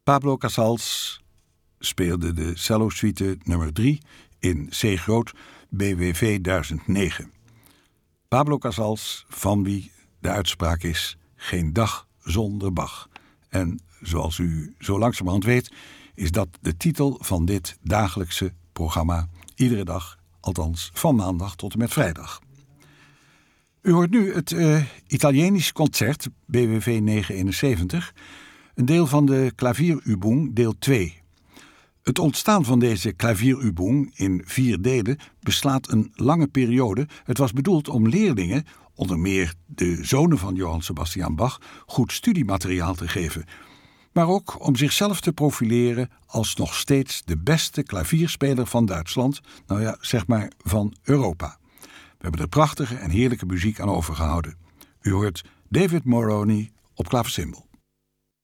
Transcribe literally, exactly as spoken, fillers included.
Pablo Casals speelde de cello-suite nummer drie in C groot B W V duizend negen. Pablo Casals, van wie de uitspraak is geen dag zonder Bach. En zoals u zo langzamerhand weet, is dat de titel van dit dagelijkse programma. Iedere dag, althans van maandag tot en met vrijdag. U hoort nu het uh, Italienisch concert B W V negenhonderdeenenzeventig, een deel van de Klavierübung deel twee. Het ontstaan van deze Klavierübung in vier delen beslaat een lange periode. Het was bedoeld om leerlingen, onder meer de zonen van Johann Sebastian Bach, goed studiemateriaal te geven. Maar ook om zichzelf te profileren als nog steeds de beste klavierspeler van Duitsland, nou ja, zeg maar van Europa. We hebben er prachtige en heerlijke muziek aan overgehouden. U hoort David Moroni op klavecimbal.